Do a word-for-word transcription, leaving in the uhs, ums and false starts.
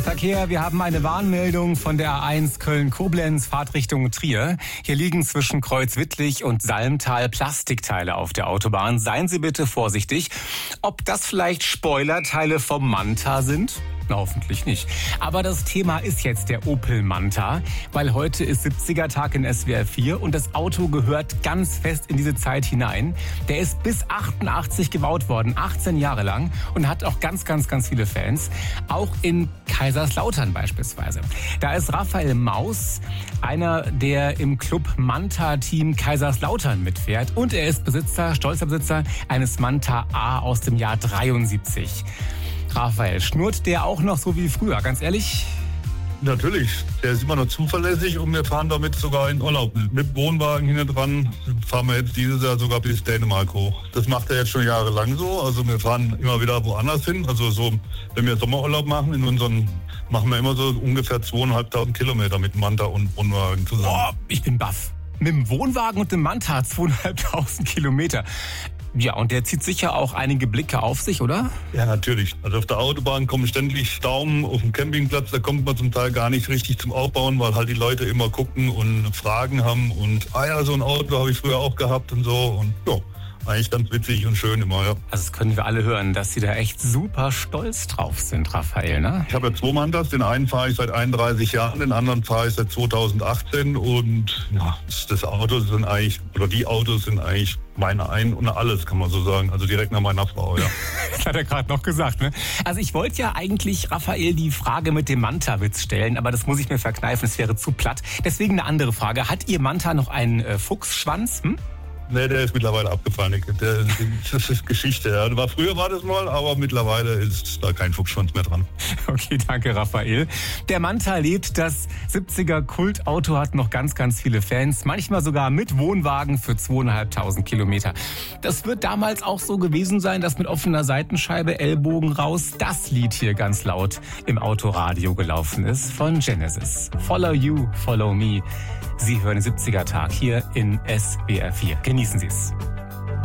Verkehr, wir haben eine Warnmeldung von der A eins Köln-Koblenz, Fahrtrichtung Trier. Hier liegen zwischen Kreuzwittlich und Salmtal Plastikteile auf der Autobahn. Seien Sie bitte vorsichtig. Ob das vielleicht Spoilerteile vom Manta sind? Na, hoffentlich nicht. Aber das Thema ist jetzt der Opel Manta, weil heute ist siebziger-Tag in S W R vier und das Auto gehört ganz fest in diese Zeit hinein. Der ist bis achtundachtzig gebaut worden, achtzehn Jahre lang, und hat auch ganz, ganz, ganz viele Fans. Auch in Kaiserslautern beispielsweise. Da ist Raphael Maus, einer, der im Club Manta-Team Kaiserslautern mitfährt. Und er ist Besitzer, stolzer Besitzer eines Manta A aus dem Jahr dreiundsiebzig. Raphael, schnurrt der auch noch so wie früher, ganz ehrlich? Natürlich, der ist immer noch zuverlässig und wir fahren damit sogar in Urlaub. Mit Wohnwagen hinten dran fahren wir jetzt dieses Jahr sogar bis Dänemark hoch. Das macht er jetzt schon jahrelang so. Also wir fahren immer wieder woanders hin. Also so, wenn wir Sommerurlaub machen, in unseren, machen wir immer so ungefähr zweieinhalbtausend Kilometer mit Manta und Wohnwagen zusammen. Boah, ich bin baff. Mit dem Wohnwagen und dem Manta zweieinhalbtausend Kilometer. Ja, und der zieht sicher auch einige Blicke auf sich, oder? Ja, natürlich. Also auf der Autobahn kommen ständig Daumen, auf dem Campingplatz, da kommt man zum Teil gar nicht richtig zum Aufbauen, weil halt die Leute immer gucken und Fragen haben und, ah ja, so ein Auto habe ich früher auch gehabt und so und ja. Eigentlich ganz witzig und schön immer, ja. Also das können wir alle hören, dass Sie da echt super stolz drauf sind, Raphael, ne? Ich habe ja zwei Mantas, den einen fahre ich seit einunddreißig Jahren, den anderen fahre ich seit zweitausendachtzehn und ja, das Auto sind eigentlich, oder die Autos sind eigentlich meine Ein- und alles, kann man so sagen. Also direkt nach meiner Frau, ja. Das hat er gerade noch gesagt, ne? Also ich wollte ja eigentlich Raphael die Frage mit dem Manta-Witz stellen, aber das muss ich mir verkneifen, es wäre zu platt. Deswegen eine andere Frage. Hat Ihr Manta noch einen äh, Fuchsschwanz? Hm? Nee, der ist mittlerweile abgefallen. Der, das ist Geschichte. Ja. War, früher war das mal, aber mittlerweile ist da kein Fuchsschwanz mehr dran. Okay, danke Raphael. Der Manta lebt, das siebziger Kultauto hat noch ganz, ganz viele Fans. Manchmal sogar mit Wohnwagen für zweieinhalbtausend Kilometer. Das wird damals auch so gewesen sein, dass mit offener Seitenscheibe, Ellbogen raus, das Lied hier ganz laut im Autoradio gelaufen ist von Genesis. Follow You, Follow Me. Sie hören den siebziger-Tag hier in S W R vier. Genießen Sie es.